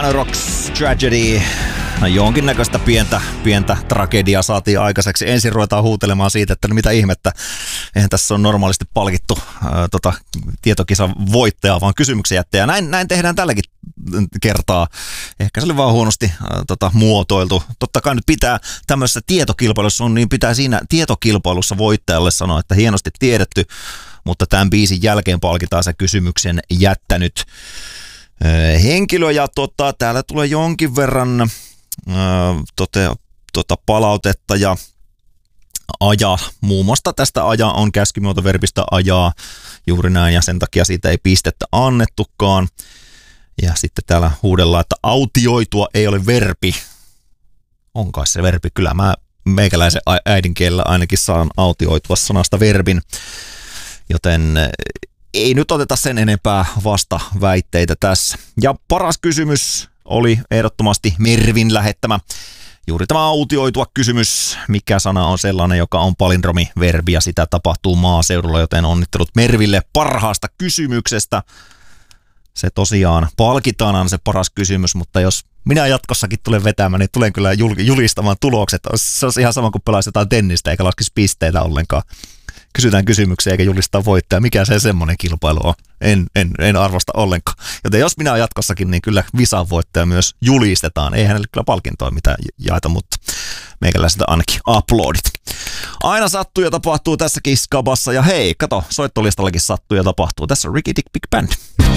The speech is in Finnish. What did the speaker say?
Rocks Tragedy. No jonkinnäköistä pientä tragediaa saatiin aikaiseksi. Ensin ruvetaan huutelemaan siitä, että mitä ihmettä. Eihän tässä on normaalisti palkittu tietokisan voittajaa, vaan kysymyksen jättäjä. Näin tehdään tälläkin kertaa. Ehkä se oli vaan huonosti muotoiltu. Totta kai nyt pitää tämmöisessä tietokilpailussa on, niin pitää siinä tietokilpailussa voittajalle sanoa, että hienosti tiedetty, mutta tämän biisin jälkeen palkitaan se kysymyksen jättänyt henkilö. Ja täällä tulee jonkin verran palautetta ja aja. Muun muassa tästä aja on käskymuotoverbistä ajaa juuri näin ja sen takia siitä ei pistettä annettukaan. Ja sitten täällä huudellaan, että autioitua ei ole verbi. On kai se verbi. Kyllä mä meikäläisen äidinkielellä ainakin saan autioitua sanasta verbin. Joten ei nyt oteta sen enempää vasta väitteitä tässä. Ja paras kysymys oli ehdottomasti Mervin lähettämä. Juuri tämä autioitua kysymys. Mikä sana on sellainen, joka on palindromiverbi ja sitä tapahtuu maaseudulla, joten onnittelut Merville parhaasta kysymyksestä. Se tosiaan palkitaan se paras kysymys, mutta jos minä jatkossakin tulen vetämään, niin tulen kyllä julistamaan tulokset. Se on ihan sama kuin pelaisi jotain tennistä eikä laskisi pisteitä ollenkaan. Kysytään kysymyksiä eikä julistaa voittaja. Mikä se semmoinen kilpailu on? En arvosta ollenkaan. Joten jos minä jatkossakin, niin kyllä visan voittaja myös julistetaan. Ei hänelle kyllä palkintoa mitään jaeta, mutta meikäläiseltä ainakin uploadit. Aina sattuu ja tapahtuu tässäkin skabassa. Ja hei, kato, soittolistallakin sattuu ja tapahtuu. Tässä on Ricky Dick Big Band.